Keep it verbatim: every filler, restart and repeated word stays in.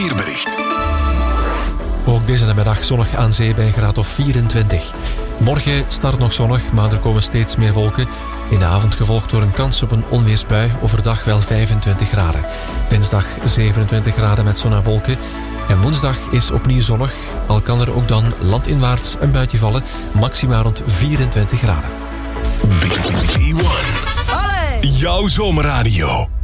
Weerbericht. Ook deze namiddag zonnig aan zee bij graad of vierentwintig. Morgen start nog zonnig, maar er komen steeds meer wolken. In de avond gevolgd door een kans op een onweersbui. Overdag wel vijfentwintig graden. Dinsdag zevenentwintig graden met zon en wolken. En woensdag is opnieuw zonnig. Al kan er ook dan landinwaarts een buitje vallen. Maximaal rond vierentwintig graden. B one. Jouw zomerradio.